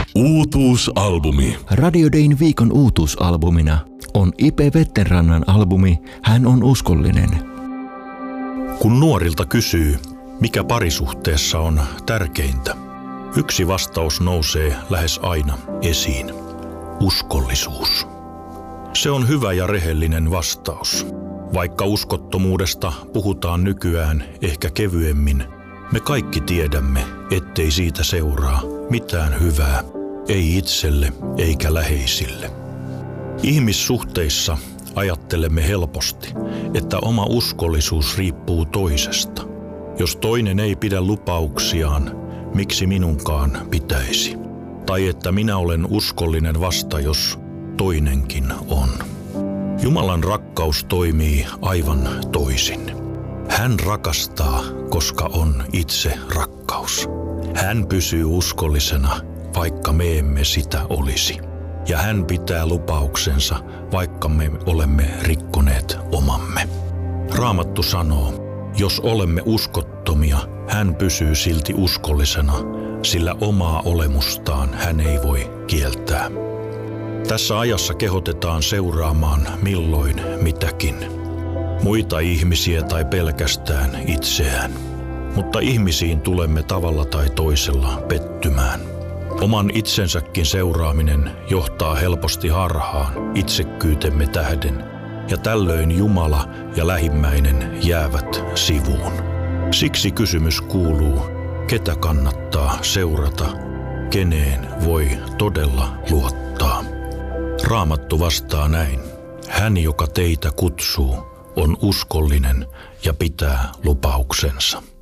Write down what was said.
Uutuusalbumi. Radio Dayn viikon uutuusalbumina on Ipe Vettenrannan albumi Hän on uskollinen. Kun nuorilta kysyy, mikä parisuhteessa on tärkeintä, yksi vastaus nousee lähes aina esiin. Uskollisuus. Se on hyvä ja rehellinen vastaus. Vaikka uskottomuudesta puhutaan nykyään ehkä kevyemmin, me kaikki tiedämme, ettei siitä seuraa mitään hyvää, ei itselle eikä läheisille. Ihmissuhteissa ajattelemme helposti, että oma uskollisuus riippuu toisesta. Jos toinen ei pidä lupauksiaan, miksi minunkaan pitäisi? Tai että minä olen uskollinen vasta, jos toinenkin on. Jumalan rakkaus toimii aivan toisin. Hän rakastaa, koska on itse rakkaus. Hän pysyy uskollisena, vaikka me emme sitä olisi. Ja hän pitää lupauksensa, vaikka me olemme rikkoneet omamme. Raamattu sanoo, jos olemme uskottomia, hän pysyy silti uskollisena, sillä omaa olemustaan hän ei voi kieltää. Tässä ajassa kehotetaan seuraamaan milloin mitäkin. Muita ihmisiä tai pelkästään itseään. Mutta ihmisiin tulemme tavalla tai toisella pettymään. Oman itsensäkin seuraaminen johtaa helposti harhaan itsekkyytemme tähden, ja tällöin Jumala ja lähimmäinen jäävät sivuun. Siksi kysymys kuuluu, ketä kannattaa seurata, keneen voi todella luottaa. Raamattu vastaa näin. Hän, joka teitä kutsuu, on uskollinen ja pitää lupauksensa.